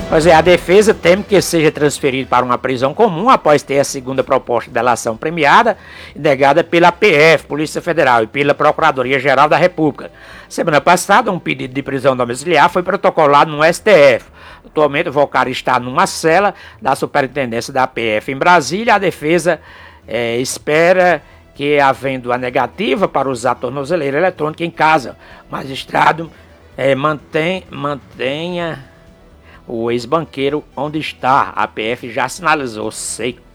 Pois é, a defesa teme que seja transferido para uma prisão comum após ter a segunda proposta de delação premiada e negada pela PF, Polícia Federal, e pela Procuradoria-Geral da República. Semana passada, um pedido de prisão domiciliar foi protocolado no STF. Atualmente, o Volcário está numa cela da Superintendência da PF em Brasília. A defesa espera que, havendo a negativa para usar a tornozeleira eletrônica em casa, o magistrado mantenha o ex-banqueiro onde está. A PF já sinalizou, sei